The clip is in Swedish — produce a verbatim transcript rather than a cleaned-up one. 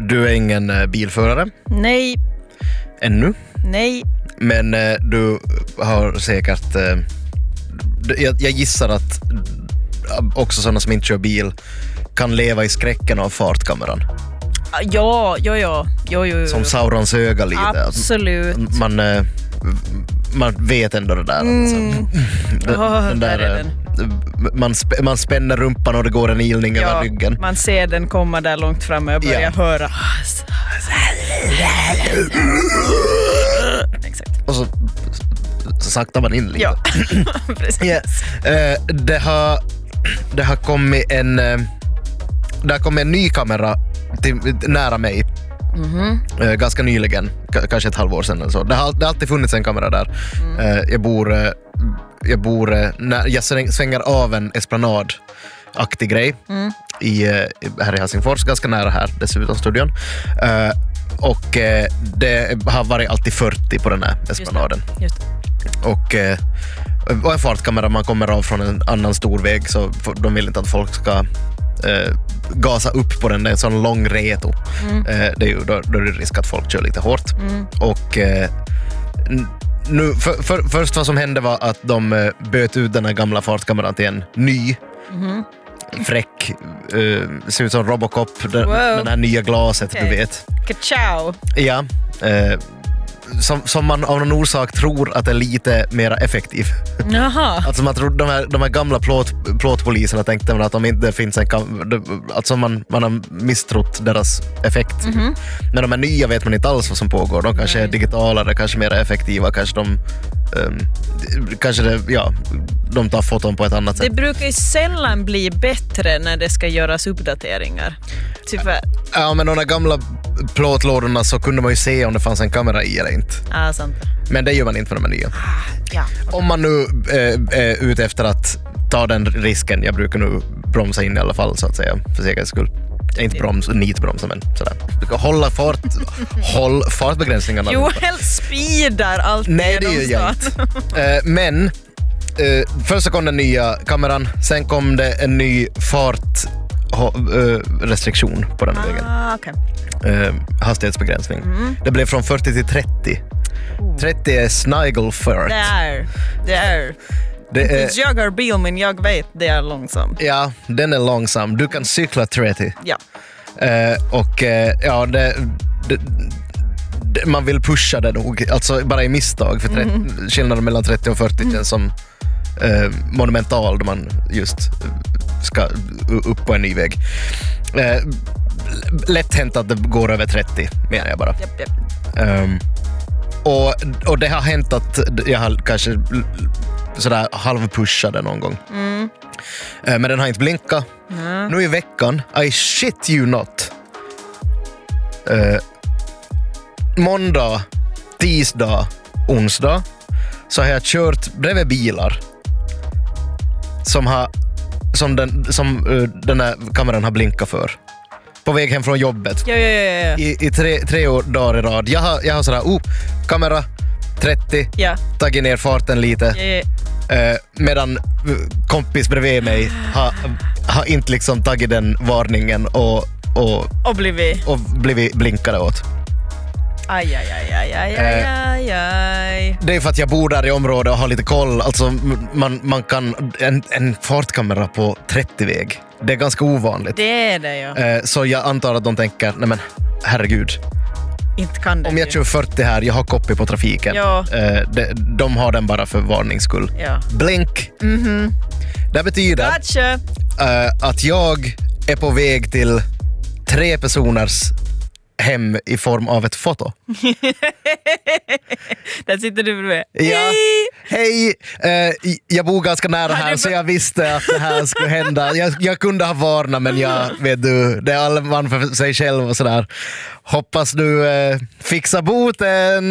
Du är ingen uh, bilförare? Nej. Ännu? Nej. Men uh, du har säkert... Uh, jag, jag gissar att uh, också sådana som inte kör bil kan leva i skräcken av fartkameran. Ja, ja, ja. Jo, jo, jo. Som Saurons öga lite. Absolut. Man, uh, man vet ändå det där. Mm. Alltså. Den, Oh, den där, där är den. Man, sp- man spänner rumpan och det går en ilning Ja, över ryggen. man ser den komma där långt fram och börjar Ja. höra. Exakt. Och så, så saktar man in lite. Ja, precis. Yeah. Uh, det, har, det har kommit en uh, det har kommit en ny kamera till, nära mig. Mm-hmm. Uh, ganska nyligen, k- kanske ett halvår sedan eller så. Det har, det har alltid funnits en kamera där. Mm. Uh, jag bor uh, jag bor uh, när jag sväng, svänger av en esplanad-aktig grej Mm. i, uh, här i Helsingfors, ganska nära här dessutom studion. Uh, och uh, det har varit alltid fyrtio på den här esplanaden. Just det. Och, eh, och en fartkamera, man kommer av från en annan stor väg, så f- de vill inte att folk ska eh, gasa upp på den. Det är en sån lång reto. Mm. Eh, det är ju, då, då är det risk att folk kör lite hårt. Mm. Och eh, n- nu, för, för, först vad som hände var att de eh, böt ut den här gamla fartkameran till en ny Mhm. fräck, eh, ser ut som Robocop, den, Wow. den här nya glaset, Okej. du vet. Ka-chow. Ja, eh, som, som man av någon orsak tror att är lite mer effektiv. Jaha. Alltså man tror, de, här, de här gamla plåt, plåtpoliserna tänkte man att om inte finns en kam- alltså man, man har misstrott deras effekt. Mhm. Men de här nya vet man inte alls vad som pågår. De kanske är digitalare, kanske mer effektiva, kanske de um, kanske det, ja, de tar foton på ett annat Det sätt. brukar ju sällan bli bättre när det ska göras uppdateringar. Tyvärr. Ja, men de här gamla plåtlådorna så kunde man ju se om det fanns en kamera i eller inte. Ja, sant. Men det gör man inte med de här nya. Ja. Om man nu eh, är ute efter att ta den risken, jag brukar nu bromsa in i alla fall så att säga, för säkerhets skull. Inte broms, nitbromsa, men sådär. Hålla fart, håll fartbegränsningarna. Jo, helst speedar allt. Nej, det gör jag inte. Eh, men eh, först så kom den nya kameran, sen kom det en ny fartrestriktion på den vägen. Ah, okej. Eh, hastighetsbegränsning. Mm. Det blev från fyrtio till trettio. trettio är snigelfart. Det är, det är. Det är, Tills jag har bil, men jag vet det är långsamt. ja, den är långsam. Du kan cykla trettio. Ja. Eh, och eh, ja, det, det, det, man vill pusha det nog. Alltså bara i misstag. För trettio, Mm. skillnaden mellan trettio och fyrtio känns som eh, monumental då man just ska upp på en ny väg. Eh, lätt hänt att det går över trettio, menar jag bara. Japp, japp. Um, och, och det har hänt att jag har kanske l- sådär halvpushade någon gång. Mm. Uh, men den har inte blinkat. Mm. Nu i veckan, I shit you not. Uh, måndag, tisdag, onsdag så har jag kört bredvid bilar som, har, som, den, som uh, den här kameran har blinkat för. På väg hem från jobbet. Ja, ja, ja, ja. I, i tre, tre år, dagar i rad. Jag har, jag har sådär, oh, kamera trettio, Ja. tagit ner farten lite. Ja, ja. Eh, medan kompis bredvid mig har, har inte liksom tagit den varningen och, och, Och blivit. och blivit blinkade åt. Aj, aj, aj, aj, aj, aj, aj, aj. Det är för att jag bor där i området och har lite koll. Alltså man, man kan, en, en fartkamera på trettio-väg, det är ganska ovanligt. Det är det, ja. Eh, så jag antar att de tänker, nej men herregud. Inte kan det Om jag ju. kör fyrtio här, jag har copy på trafiken. Ja. Eh, de, de har den bara för varningsskull. Ja. Blink. Mhm. Det betyder Gotcha. eh, att jag är på väg till tre personers hem i form av ett foto. Där sitter du bredvid. Ja. Hej! Eh, jag bor ganska nära Har här du så be- jag visste att det här skulle hända. Jag, jag kunde ha varnat men jag vet du, det är alla man för sig själv och sådär. Hoppas du eh, fixar boten.